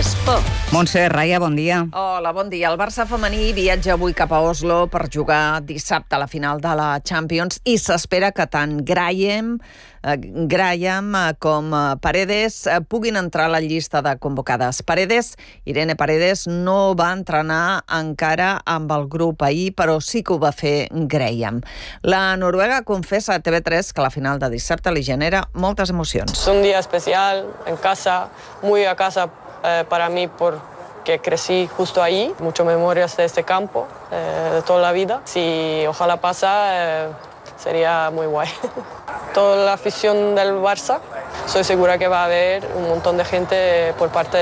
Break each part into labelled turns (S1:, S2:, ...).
S1: Esport.
S2: Montse Raia, bon dia.
S3: Hola, bon dia. El Barça femení viatja avui cap a Oslo per jugar dissabte a la final de la Champions i s'espera que tant Graham com Paredes puguin entrar a la llista de convocades. Irene Paredes no va entrenar encara amb el grup ahir, però sí que ho va fer Graham. La noruega confessa a TV3 que la final de dissabte li genera moltes emocions.
S4: Es un día especial en casa, muy a casa para mí porque crecí justo ahí. Muchas memorias de este campo, de toda la vida. Si ojalá pasa, sería muy guay. Toda la afición del Barça, estoy segura que va a haber un montón de gente por parte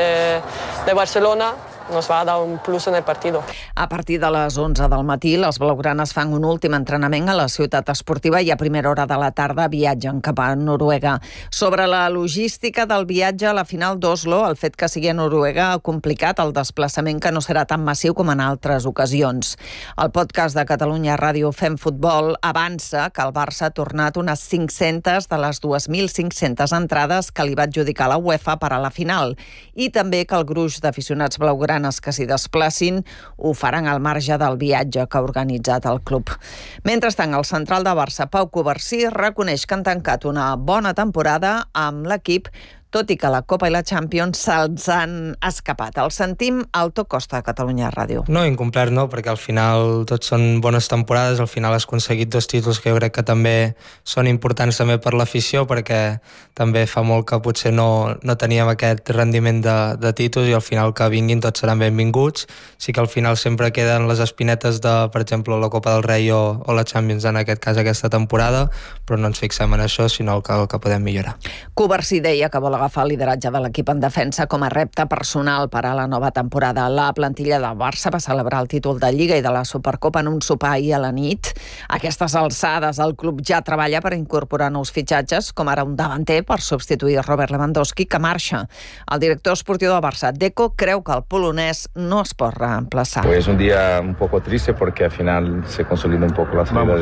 S4: de Barcelona. Nos va a dar un plus en el partido.
S3: A partir de les 11 del matí, les blaugranes fan un últim entrenament a la ciutat esportiva i a primera hora de la tarda viatgen cap a Noruega. Sobre la logística del viatge a la final d'Oslo, el fet que sigui a Noruega ha complicat el desplaçament, que no serà tan massiu com en altres ocasions. El podcast de Catalunya Ràdio Fem Futbol avança que el Barça ha tornat unes 500 de les 2.500 entrades que li va adjudicar la UEFA per a la final, i també que el gruix d'aficionats blaugranes que s'hi desplacin ho faran al marge del viatge que ha organitzat el club. Mentrestant, el central de Barça, Pau Covarsí, reconeix que han tancat una bona temporada amb l'equip, tot i que la Copa i la Champions se'ls han escapat. El sentim al To Costa de Catalunya Ràdio.
S5: No, incomplert no, perquè al final tot són bones temporades, al final has aconseguit 2 títols que jo crec que també són importants també per l'afició, perquè també fa molt que potser no teníem aquest rendiment de títols i al final que vinguin tots seran benvinguts. Sí que al final sempre queden les espinetes de, per exemple, la Copa del Rei o la Champions, en aquest cas aquesta temporada, però no ens fixem en això, sinó el que podem millorar.
S3: Covarsí deia que vol agafar el lideratge de l'equip en defensa com a repte personal per a la nova temporada. La plantilla del Barça va celebrar el títol de Lliga i de la Supercopa en un sopar ahir a la nit. A aquestes alçades, el club ja treballa per incorporar nous fitxatges, com ara un davanter per substituir Robert Lewandowski, que marxa. El director esportiu del Barça, Deco, creu que el polonès no es pot reemplaçar.
S6: Pues un día un poco triste porque al final se consolida un poco la salida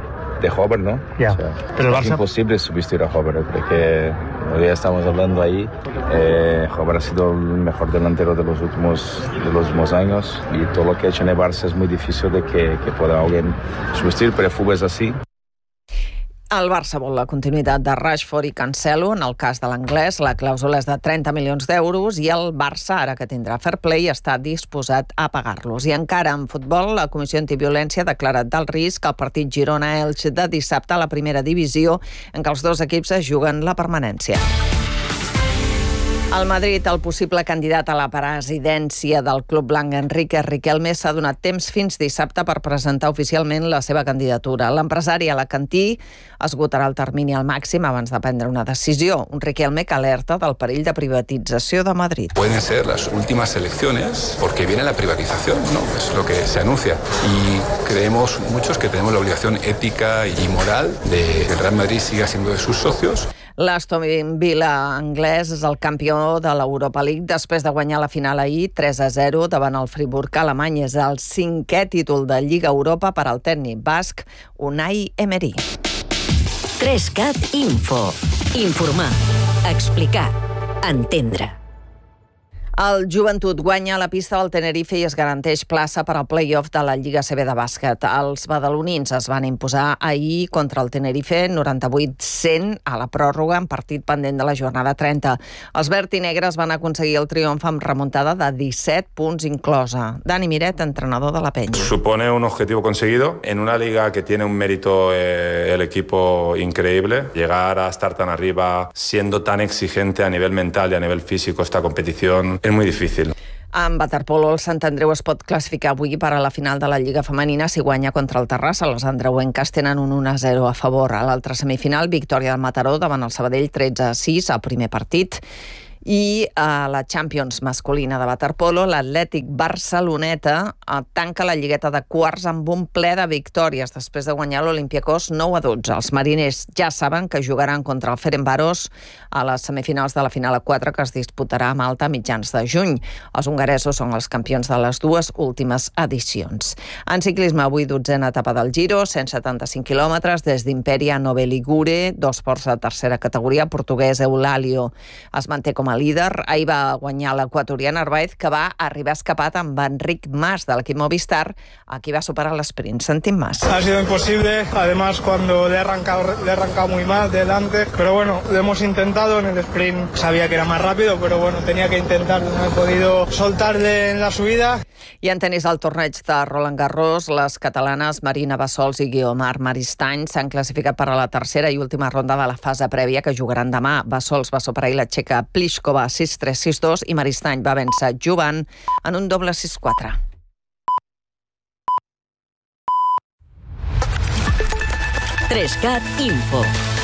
S6: de Robert, ¿no?
S7: Yeah.
S6: O sea,
S7: pero el
S6: es
S7: Barça...
S6: imposible sustituir a Robert, porque ya estamos hablando ahí. Robert ha sido el mejor delantero de los últimos años y todo lo que ha hecho en el Barça es muy difícil de que pueda alguien sustituir, pero el fútbol es así.
S3: El Barça vol la continuïtat de Rashford i Cancelo. En el cas de l'anglès, la clàusula és de 30 milions d'euros i el Barça, ara que tindrà fair play, està disposat a pagar-los. I encara en futbol, la Comissió Antiviolència ha declarat d'alt risc el partit Girona-Elx de dissabte a la primera divisió, en què els dos equips es juguen la permanència. Al Madrid, el possible candidat a la presidència del club blanc, Enrique Riquelme, s'ha donat temps fins dissabte per presentar oficialment la seva candidatura. L'empresari alacantí esgotarà el termini al màxim abans de prendre una decisió. Un Riquelme que alerta del perill de privatització de Madrid.
S8: Pueden ser las últimas elecciones porque viene la privatización, ¿no? Es lo que se anuncia. Y creemos muchos que tenemos la obligación ética y moral de que el Real Madrid siga siendo de sus socios.
S3: L'Aston Villa anglès és el campió de l'Europa League després de guanyar la final ahir 3-0 davant el Friburg alemany. És el 5è títol de Lliga Europa per al tècnic basc Unai Emery.
S1: 3CAT Info. Informar, explicar, entendre.
S3: El Joventut guanya a la pista del Tenerife i es garanteix plaça per al play-off de la Lliga CB de bàsquet. Els badalonins es van imposar ahir contra el Tenerife 98-100 a la pròrroga en partit pendent de la jornada 30. Els verd i negres van aconseguir el triomf amb remuntada de 17 punts inclosa. Dani Miret, entrenador de la Penya.
S9: Supone un objetivo conseguido en una liga que tiene un mérito el equipo increíble. Llegar a estar tan arriba siendo tan exigente a nivel mental y a nivel físico esta competición es muy difícil.
S3: En waterpolo, el Sant Andreu es pot classificar avui per a la final de la Lliga Femenina si guanya contra el Terrassa. Les andreuenques tenen un 1-0 a favor. A l'altra semifinal, victòria del Mataró davant el Sabadell 13-6 al primer partit. I a la Champions masculina de waterpolo, l'Atlètic Barceloneta tanca la lligueta de quarts amb un ple de victòries després de guanyar l'Olympiacos 9-12. Els mariners ja saben que jugaran contra el Ferencváros a les semifinals de la final a 4 que es disputarà a Malta a mitjans de juny. Els hongaresos són els campions de les dues últimes edicions. En ciclisme, avui 12a etapa del Giro, 175 quilòmetres des d'Imperia a Nove Ligure, dos ports de tercera categoria. Portuguès Eulàlio es manté com a líder. Ahir va guanyar l'equatorià Narváez, que va arribar escapat amb Enric Mas de l'equip Movistar, a qui va superar l'esprint. Sentim Mas.
S2: Ha sido imposible, además cuando le he arrancado muy mal delante, pero bueno, lo hemos intentado. En el sprint sabía que era más rápido, pero bueno, tenía que intentar, no he podido soltarle en la subida.
S3: I en tenis al torneig de Roland Garros, les catalanes Marina Bassols i Guiomar Maristany s'han classificat per a la tercera i última ronda de la fase prèvia, que jugaran demà. Bassols va superar la txeca Pliskova 6-3, 6-2 i Maristany va vèncer Juvan en un doble 6-4.
S1: Trescat Info.